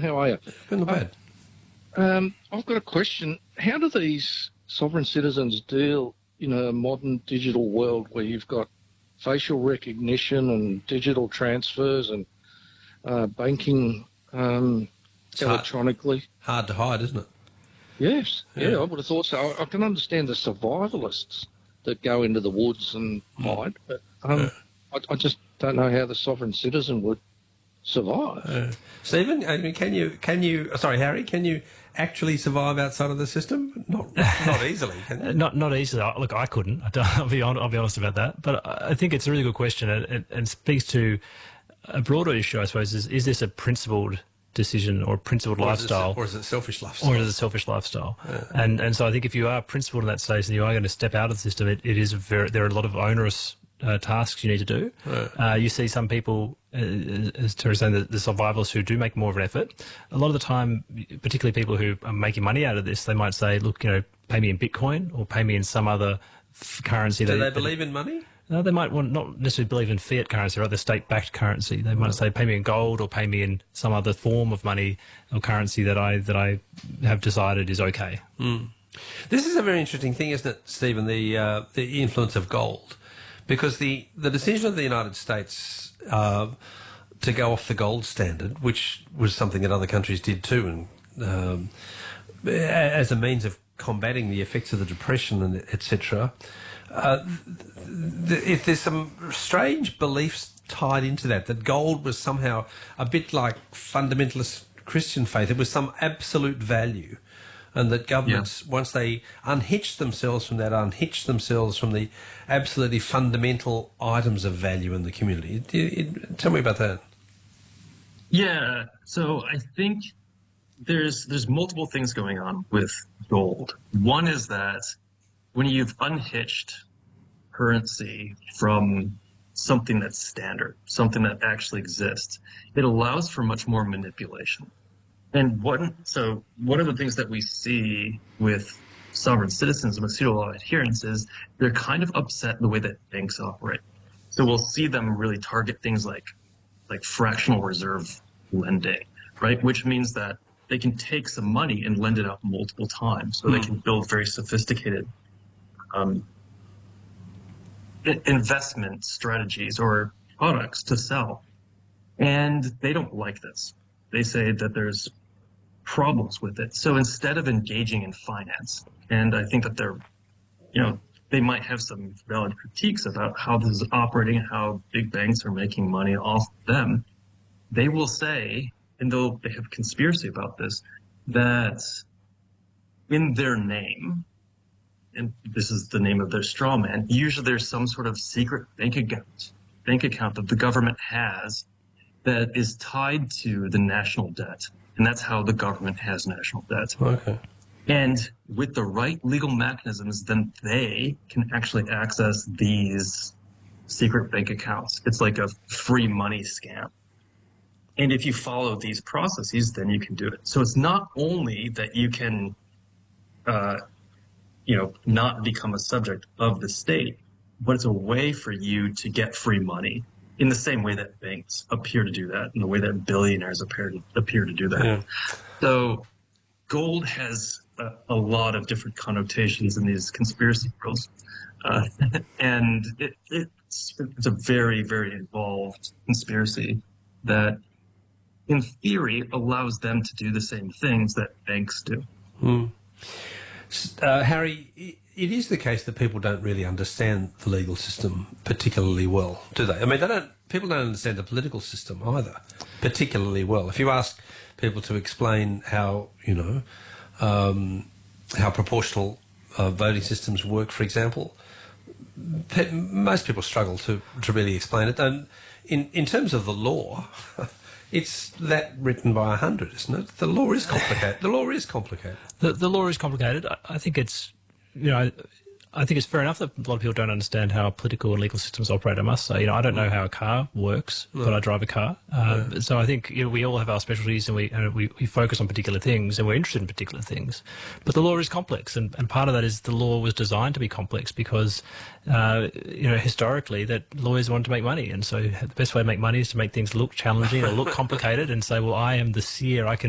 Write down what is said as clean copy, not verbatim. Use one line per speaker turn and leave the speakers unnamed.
How are you?
Not bad.
I've got a question. How do these sovereign citizens deal in a modern digital world where you've got facial recognition and digital transfers and banking electronically?
Hard to hide, isn't it?
Yes. Yeah, I would have thought so. I can understand the survivalists that go into the woods and hide, but I just don't know how the sovereign citizen would survive.
Stephen, I mean, can you? Sorry, Harry, can you actually survive outside of the system? Not easily, can you?
Not easily. Look, I couldn't. I'll be honest about that. But I think it's a really good question, and speaks to a broader issue, I suppose. Is this a principled decision or a principled lifestyle,
or is it a selfish lifestyle?
Or is it a selfish lifestyle? And so I think if you are principled in that stage and you are going to step out of the system, there are a lot of onerous tasks you need to do. You see some people, as Terry's saying, the survivalists who do make more of an effort. A lot of the time, particularly people who are making money out of this, they might say, look, pay me in Bitcoin or pay me in some other currency.
Do they believe in money?
No, they might not necessarily believe in fiat currency or other state-backed currency. They might say, pay me in gold or pay me in some other form of money or currency that I have decided is okay.
This is a very interesting thing, isn't it, Stephen, the influence of gold? Because the decision of the United States to go off the gold standard, which was something that other countries did too, and as a means of combating the effects of the Depression and etc., if there's some strange beliefs tied into that gold was somehow a bit like fundamentalist Christian faith. It was some absolute value, and that governments, once they unhitched themselves from the absolutely fundamental items of value in the community. Tell me about that.
Yeah, so I think there's multiple things going on with gold. One is that when you've unhitched currency from something that's standard, something that actually exists, it allows for much more manipulation. And one of the things that we see with sovereign citizens and with pseudo law adherents is they're kind of upset the way that banks operate. So we'll see them really target things like fractional reserve lending, right? Which means that they can take some money and lend it out multiple times, so they can build very sophisticated investment strategies or products to sell. And they don't like this. They say that there's problems with it. So instead of engaging in finance, and I think that they might have some valid critiques about how this is operating and how big banks are making money off them, they will say, and they have conspiracy about this, that in their name, and this is the name of their straw man, usually there's some sort of secret bank account that the government has that is tied to the national debt. And that's how the government has national debt.
Okay.
And with the right legal mechanisms, then they can actually access these secret bank accounts. It's like a free money scam. And if you follow these processes, then you can do it. So it's not only that you can not become a subject of the state, but it's a way for you to get free money in the same way that banks appear to do that, in the way that billionaires appear to do that. Yeah. So gold has a lot of different connotations in these conspiracy worlds. And it's a very, very involved conspiracy that, in theory, allows them to do the same things that banks do.
Harry, it is the case that people don't really understand the legal system particularly well, do they? I mean, people don't understand the political system either particularly well. If you ask people to explain how proportional voting systems work, for example, most people struggle to really explain it. And in terms of the law, it's that written by 100, isn't it? The law is complicated. The law is complicated.
The law is complicated. I think it's, I think it's fair enough that a lot of people don't understand how political and legal systems operate, I must say. I don't know how a car works, but I drive a car. So I think we all have our specialties, and we focus on particular things, and we're interested in particular things. But the law is complex, and part of that is the law was designed to be complex because, historically, that lawyers wanted to make money. And so the best way to make money is to make things look challenging or look complicated and say, well, I am the seer, I can